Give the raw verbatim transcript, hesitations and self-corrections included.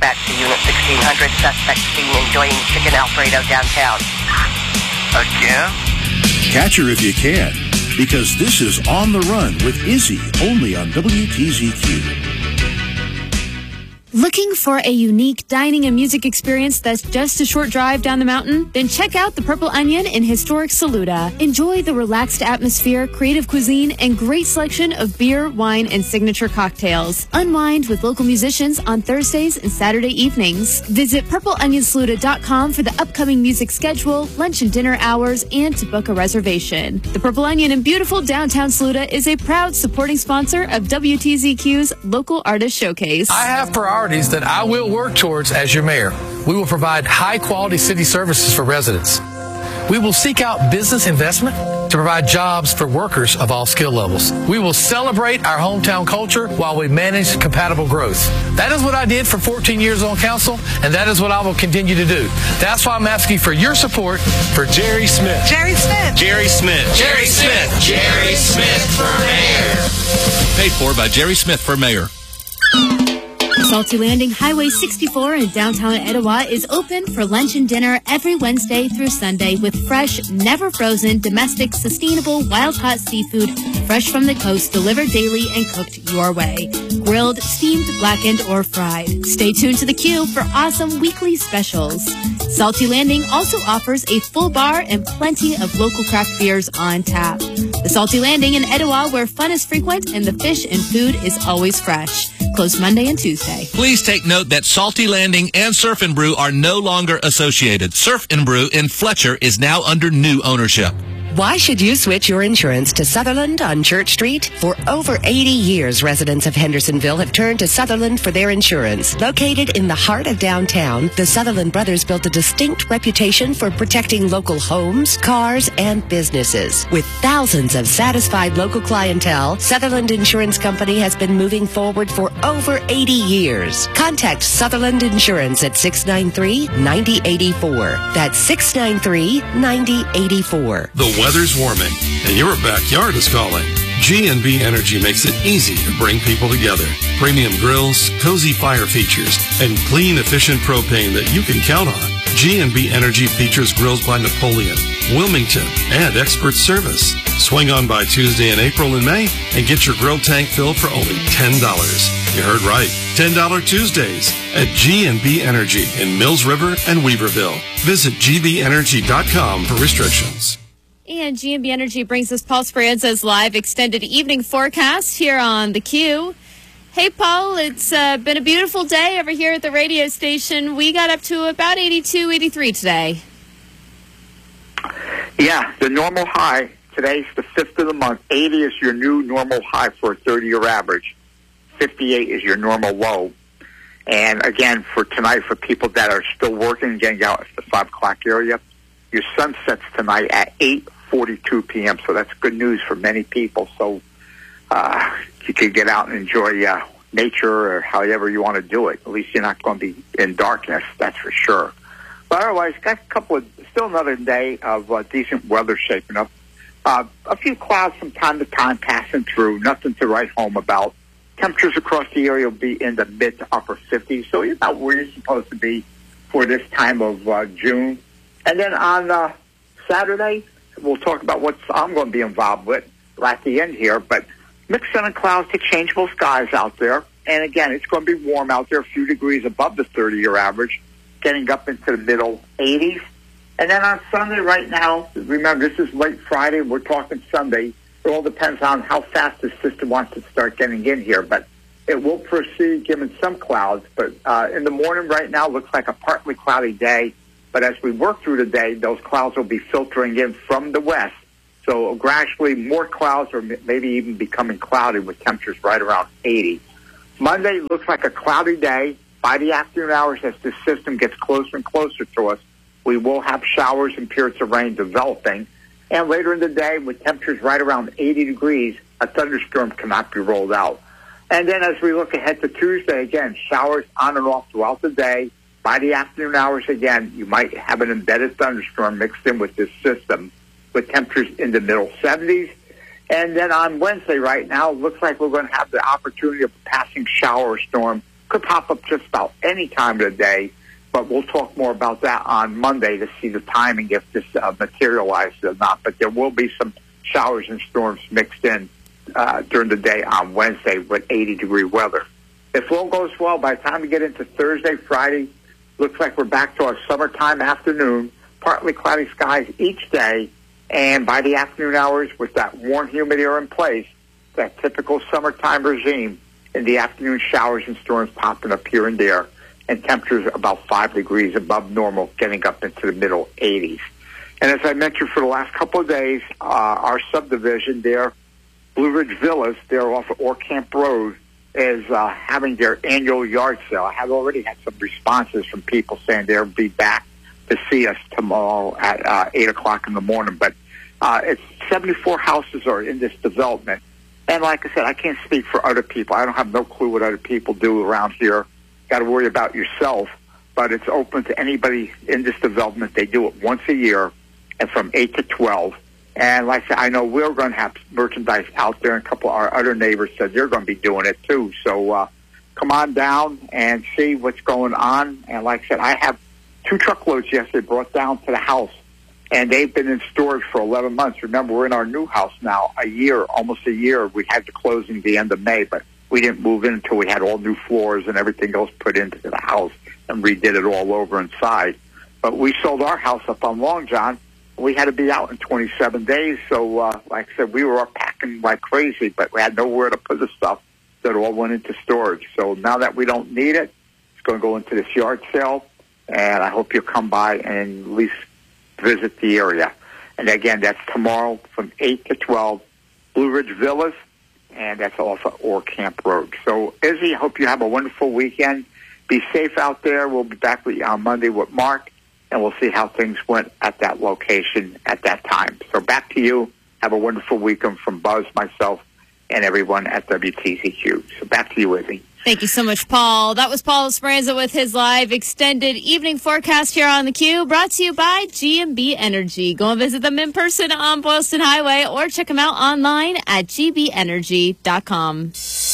Dispatch to Unit sixteen hundred. Suspect seen enjoying chicken Alfredo downtown. Again? Catch her if you can, because this is On the Run with Izzy, only on W T Z Q. Looking for a unique dining and music experience that's just a short drive down the mountain? Then check out the Purple Onion in historic Saluda. Enjoy the relaxed atmosphere, creative cuisine, and great selection of beer, wine, and signature cocktails. Unwind with local musicians on Thursdays and Saturday evenings. Visit purple onion saluda dot com for the upcoming music schedule, lunch and dinner hours, and to book a reservation. The Purple Onion in beautiful downtown Saluda is a proud supporting sponsor of W T Z Q's Local Artist Showcase. I have priorities that I will work towards as your mayor. We will provide high-quality city services for residents. We will seek out business investment to provide jobs for workers of all skill levels. We will celebrate our hometown culture while we manage compatible growth. That is what I did for fourteen years on council, and that is what I will continue to do. That's why I'm asking for your support for Jerry Smith. Jerry Smith. Jerry Smith. Jerry Smith. Jerry Smith for mayor. Paid for by Jerry Smith for mayor. Salty Landing Highway sixty-four in downtown Etowah is open for lunch and dinner every Wednesday through Sunday with fresh, never frozen, domestic, sustainable, wild-caught seafood fresh from the coast delivered daily and cooked your way. Grilled, steamed, blackened, or fried. Stay tuned to the queue for awesome weekly specials. Salty Landing also offers a full bar and plenty of local craft beers on tap. The Salty Landing in Etowah, where fun is frequent and the fish and food is always fresh. Closed Monday and Tuesday. Please take note that Salty Landing and Surf and Brew are no longer associated. Surf and Brew in Fletcher is now under new ownership. Why should you switch your insurance to Sutherland on Church Street? For over eighty years, residents of Hendersonville have turned to Sutherland for their insurance. Located in the heart of downtown, the Sutherland brothers built a distinct reputation for protecting local homes, cars, and businesses. With thousands of satisfied local clientele, Sutherland Insurance Company has been moving forward for over eighty years. Contact Sutherland Insurance at six nine three, nine zero eight four. That's six nine three, nine zero eight four. The weather's warming, and your backyard is calling. G and B Energy makes it easy to bring people together. Premium grills, cozy fire features, and clean, efficient propane that you can count on. G and B Energy features grills by Napoleon, Wilmington, and expert service. Swing on by Tuesday in April and May and get your grill tank filled for only ten dollars. You heard right, ten dollars Tuesdays at G and B Energy in Mills River and Weaverville. Visit G B energy dot com for restrictions. And G and B Energy brings us Paul Speranza's live extended evening forecast here on The Q. Hey, Paul, it's uh, been a beautiful day over here at the radio station. We got up to about eighty-two, eighty-three today. Yeah, the normal high. Today's the fifth of the month. eighty is your new normal high for a thirty-year average. fifty-eight is your normal low. And, again, for tonight, for people that are still working, getting out at the five o'clock area, your sun sets tonight at eight forty-two p.m., so that's good news for many people. So uh, you can get out and enjoy uh, nature or however you want to do it. At least you're not going to be in darkness, that's for sure. But otherwise, got a couple of, still another day of uh, decent weather shaping up. Uh, a few clouds from time to time passing through, nothing to write home about. Temperatures across the area will be in the mid to upper fifties, so you're about where you're supposed to be for this time of uh, June. And then on uh, Saturday, we'll talk about what I'm going to be involved with at the end here. But mixed sun and clouds to changeable skies out there. And, again, it's going to be warm out there, a few degrees above the thirty-year average, getting up into the middle eighties. And then on Sunday right now, remember, this is late Friday. We're talking Sunday. It all depends on how fast the system wants to start getting in here. But it will proceed given some clouds. But uh, in the morning right now, looks like a partly cloudy day. But as we work through the day, those clouds will be filtering in from the west. So gradually more clouds or maybe even becoming cloudy with temperatures right around eighty. Monday looks like a cloudy day. By the afternoon hours, as this system gets closer and closer to us, we will have showers and periods of rain developing. And later in the day, with temperatures right around eighty degrees, a thunderstorm cannot be rolled out. And then as we look ahead to Tuesday, again, showers on and off throughout the day. By the afternoon hours, again, you might have an embedded thunderstorm mixed in with this system with temperatures in the middle seventies. And then on Wednesday right now, it looks like we're going to have the opportunity of a passing shower storm Could pop up just about any time of the day, but we'll talk more about that on Monday to see the timing if this uh, materializes or not. But there will be some showers and storms mixed in uh, during the day on Wednesday with eighty-degree weather. If all goes well, by the time we get into Thursday, Friday, looks like we're back to our summertime afternoon, partly cloudy skies each day, and by the afternoon hours, with that warm, humid air in place, that typical summertime regime, in the afternoon, showers and storms popping up here and there, and temperatures about five degrees above normal, getting up into the middle eighties. And as I mentioned for the last couple of days, uh, our subdivision there, Blue Ridge Villas, there off of Orr Camp Road, is uh, having their annual yard sale. I have already had some responses from people saying they'll be back to see us tomorrow at uh, eight o'clock in the morning. But uh, it's seventy-four houses are in this development. And like I said, I can't speak for other people. I don't have no clue what other people do around here. Got to worry about yourself. But it's open to anybody in this development. They do it once a year, and from eight to twelve. And like I said, I know we're going to have merchandise out there, and a couple of our other neighbors said they're going to be doing it too. So uh, come on down and see what's going on. And like I said, I have two truckloads yesterday brought down to the house, and they've been in storage for eleven months. Remember, we're in our new house now, a year, almost a year. We had the closing the end of May, but we didn't move in until we had all new floors and everything else put into the house and redid it all over inside. But we sold our house up on Long John. We had to be out in twenty-seven days. So, uh, like I said, we were packing like crazy, but we had nowhere to put the stuff that all went into storage. So now that we don't need it, it's going to go into this yard sale, and I hope you'll come by and at least visit the area. And again, that's tomorrow from eight to twelve, Blue Ridge Villas, and that's off of Orr Camp Road. So, Izzy, I hope you have a wonderful weekend. Be safe out there. We'll be back with you on Monday with Mark, and we'll see how things went at that location at that time. So back to you. Have a wonderful weekend from Buzz, myself, and everyone at W T Z Q. So back to you, Izzy. Thank you so much, Paul. That was Paul Esperanza with his live extended evening forecast here on theCUBE, brought to you by G and B Energy. Go and visit them in person on Boylston Highway or check them out online at g b energy dot com.